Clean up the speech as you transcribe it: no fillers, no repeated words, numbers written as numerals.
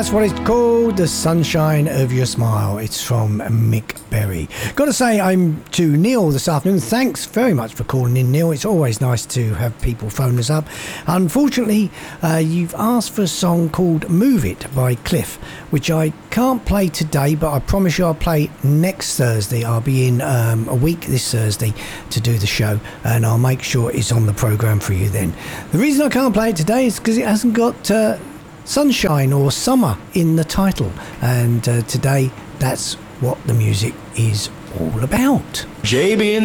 That's what it's called, The Sunshine of Your Smile. It's from Mick Berry. Got to say, I'm to Neil this afternoon. Thanks very much for calling in, Neil. It's always nice to have people phone us up. Unfortunately, you've asked for a song called Move It by Cliff, which I can't play today, but I promise you I'll play next Thursday. I'll be in a week this Thursday to do the show, and I'll make sure it's on the programme for you then. The reason I can't play it today is because it hasn't got sunshine or summer in the title, and today that's what the music is all about. JB